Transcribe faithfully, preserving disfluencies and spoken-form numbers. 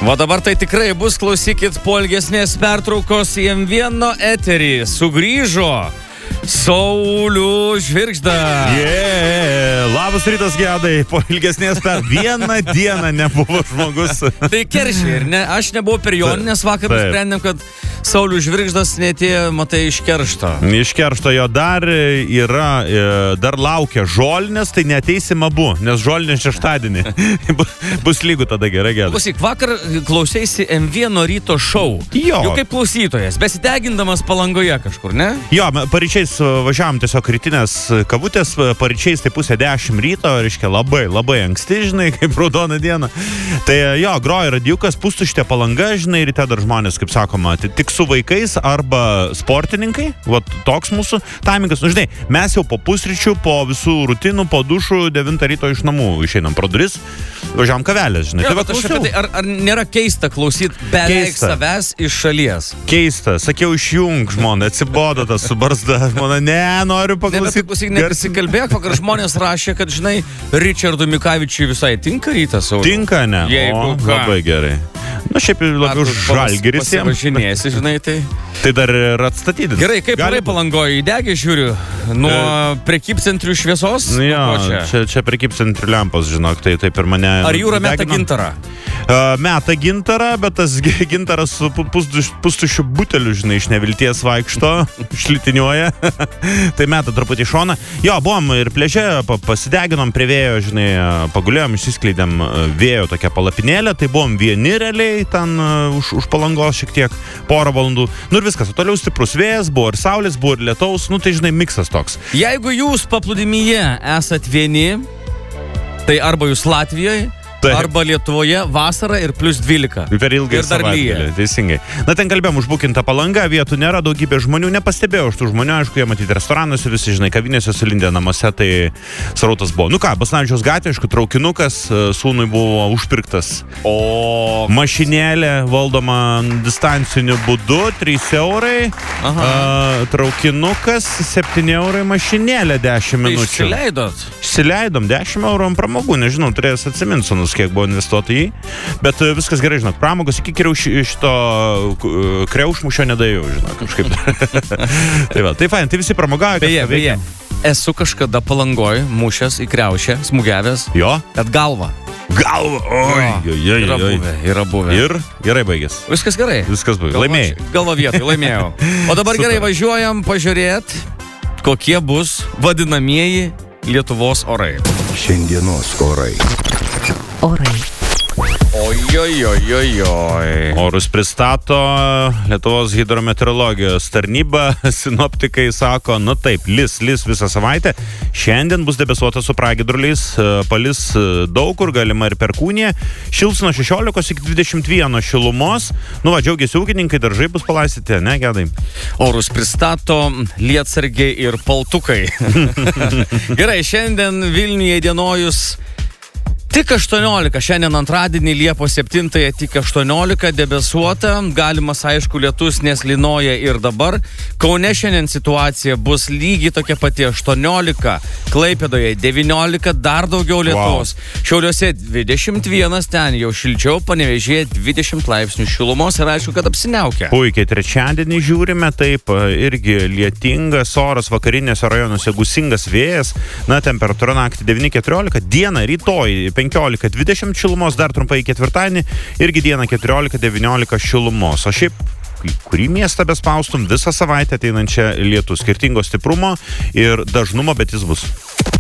Va dabar tai tikrai bus, klausykit, po ilgesnės pertraukos į M vieną eterį sugrįžo Saulius Žvirgžda. Yeah. Labas rytas, Gedai. Po ilgesnės per vieną dieną nebuvo žmogus. Tai keršiai, ir ne, aš nebuvau per joninės, vakar sprendėm, kad Saulius Žvirgždas netėjo, matai, iš keršto. Iš keršto jo dar yra, dar laukia žolinės, tai neteisim abu, nes žolinės šeštadienį. Bus lygų tada gerai, Gedai. Klausyk, vakar klausėsi M vieną ryto šou. Jo. Jau kaip klausytojas, besitegindamas Palangoje kažkur, ne? Jo, paryčiais važiavam tiesiog rytinės kavutės, paryčiais tai pusė dešimt ryto, reiškia labai, labai anksti, žinai, kaip raudona diena. Tai jo, groja radiukas, pustuštė Palanga, žinai, ryte dar žmonės, kaip sakoma, tik su vaikais arba sportininkai, va toks mūsų taimingas. Nu, žinai, mes jau po pusryčių, po visų rutinų, po dušų, devintą ryto iš namų išeinam pro duris, važiavam kavelės, žinai. Jo, tai va, bet aš apie tai, ar, ar nėra keista klausyti beveik Keista. savęs iš šalies? Keista, sakiau, išjung žmonę, atsibodo tas su barzda, žmona, ne, noriu paklausyti. Ne, bet nepasikalbėk, vakar žmonės rašė, kad, žinai, Richardui Mikavičiui visai tinka rytas, Saulius. Tinka, ne? Jeigu O, ką. labai gerai. Na, šiaip labiau Žalgiris jiem. Pasivažinėsi, žinai, tai... Tai dar ir atstatydinti. Gerai, kaip Gali gerai Palangoje įdegė, žiūriu, nuo prekybcentrių šviesos? Nu, jo, Nuo ko čia? čia, čia prekybcentrių lempos, žinok, tai taip ir mane... Ar jūra meta degino. gintarą? Uh, meta gintarą, bet tas gi- gintaras su pu- pusduš- pustušiu buteliu, žinai, iš nevilties vaikšto, šlitiniuoja. Tai meta truputį į šoną. Jo, buvom ir plėžė, pa- pasideginom prie vėjo, žinai, pagulėjom, išsiskleidėm vėjo tokią palapinėlę, tai buvom vieni realiai ten uh, už, už Palangos šiek tiek porą valandų. Nu ir viskas, o toliau stiprus vėjas, buvo ir saulės, buvo ir lietaus, nu tai žinai, miksas toks. Jeigu jūs paplūdimyje esat vieni, tai arba jūs Latvijoje, Taip. arba Lietuvoje vasara ir plus dvylika. Per ilgai Ir dar lyja. savaitgalį, teisingai. Na, ten kalbėjom, užbukinta Palanga, vietų nėra, daugybė žmonių, nepastebėjau iš tų žmonių, aišku, jie matyti restoranuose, visi, žinai, kavinėse sulindę namuose, tai srautas buvo. Nu ką, Basanavičiaus gatvė, aišku, traukinukas, sūnui buvo užpirktas. O Mašinėlė valdoma distanciniu būdu, trys eurai, Aha. a, traukinukas, septyni eurai, mašinėlė, dešimt tai minučių. išsileidot? Išsileidom dešimt eurų ant pramogų, nežinau, turėjęs atsiminti sunus, kiek buvo investuota į jį, bet e, viskas gerai, žinok, pramogos iki kriauš, šito e, kriaušmušio nedėjau, žinok, kažkaip. Tai va, tai fain, tai visi pramogavo. Beje, kažką beje, veikėm. esu kažkada Palangoj mušęs į kriaušę, smūgiavęs, Jo, bet galva. galva, oi, oi, oi, Yra oi. buvę, yra buvę. Ir gerai baigės. Viskas gerai. Viskas baigės. Laimėjai. Galva vietoj, laimėjau. O dabar Super. gerai važiuojam pažiūrėti, kokie bus vadinamieji Lietuvos orai. Šiandienos orai. Orai. Ojojojojoj. Orus pristato Lietuvos hidrometeorologijos tarnyba, sinoptikai sako, nu taip, lis, lis visą savaitę. Šiandien bus debesuota su pragiedruliais, palis daug kur, galima ir perkūnija. Šils nuo šešiolikos iki dvidešimt vieno šilumos. Nu va, džiaugiasi ūkininkai, daržai bus palaistyti, ne, Gedai? Orus pristato lietsargiai ir paltukai. Gerai, šiandien Vilniuje įdienojus tik aštuoniolika, šiandien antradienį Liepos septintąją tik aštuoniolika, debesuota, galimas aišku lietus, nes lynoja ir dabar. Kaune šiandien situacija bus lygiai tokia pati aštuoniolika, Klaipėdoje devyniolika, dar daugiau lietaus. Wow. Šiauliuose dvidešimt vienas, ten jau šilčiau, Panevėžyje dvidešimt laipsnių šilumos ir aišku, kad apsiniaukia. Puikiai, trečiadienį žiūrime, taip, irgi lietingas oras, vakarinėse rajonuose gūsingas vėjas, na, temperatūra naktį devyni keturiolika, dieną rytoj penkiolika dvidešimt šilumos, dar trumpai ketvirtadienį, irgi dieną keturiolika devyniolika šilumos. O šiaip, kurį miestą bespaustum, visą savaitę ateinančią lietų skirtingo stiprumo ir dažnumo, bet jis bus.